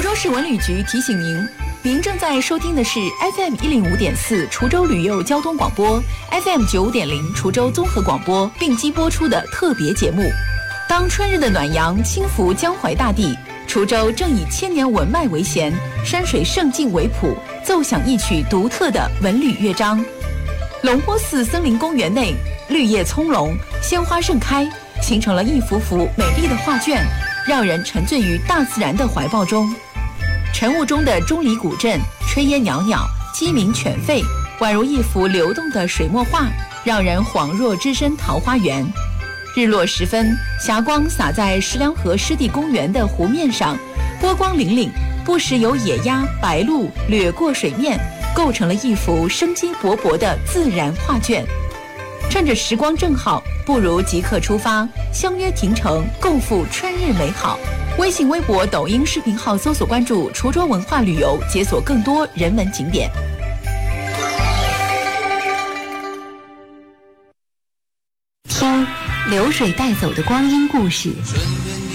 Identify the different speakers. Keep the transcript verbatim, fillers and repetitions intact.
Speaker 1: 滁州市文旅局提醒您，您正在收听的是 F M 一零五点四滁州旅游交通广播 ，F M 九五点零滁州综合广播并机播出的特别节目。当春日的暖阳轻拂江淮大地，滁州正以千年文脉为弦，山水胜境为谱，奏响一曲独特的文旅乐章。龙坡寺森林公园内，绿叶葱茏，鲜花盛开，形成了一幅幅美丽的画卷，让人沉醉于大自然的怀抱中。晨雾中的钟离古镇，炊烟袅袅，鸡鸣犬吠，宛如一幅流动的水墨画，让人恍若置身桃花源。日落时分，霞光洒在石梁河湿地公园的湖面上，波光粼粼，不时有野鸭、白鹭掠过水面，构成了一幅生机勃勃的自然画卷。趁着时光正好，不如即刻出发，相约亭城，共赴春日美好。微信、微博、抖音视频号搜索关注滁州文化旅游，解锁更多人文景点。
Speaker 2: 听流水带走的光阴故事，